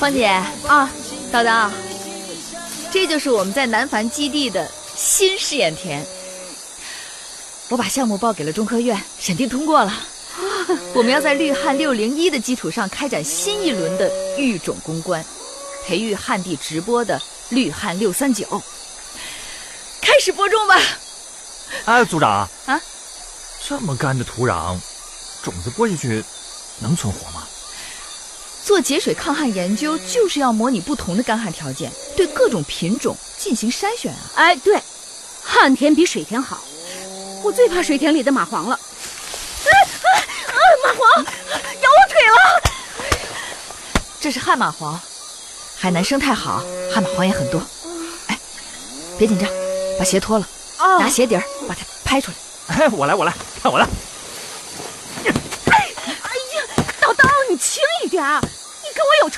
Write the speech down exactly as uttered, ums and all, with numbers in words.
芳姐啊，叨叨，这就是我们在南繁基地的新试验田。我把项目报给了中科院，审定通过了。我们要在绿汉六零一的基础上开展新一轮的育种攻关，培育旱地直播的绿汉六三九。开始播种吧。 哎，组长啊， 这么干的土壤，种子播下去能存活吗？ 做节水抗旱研究就是要模拟不同的干旱条件，对各种品种进行筛选啊。 哎，对，旱田比水田好。我最怕水田里的蚂蟥了。哎哎啊！蚂蟥咬我腿了。 这是旱蚂蟥，海南生态好，旱蚂蟥也很多。哎，别紧张，把鞋脱了，哦、拿鞋底儿把它拍出来。 哎，我来，我来，看我的。 哎，哎呀，叨叨，你轻一点，你跟我有仇。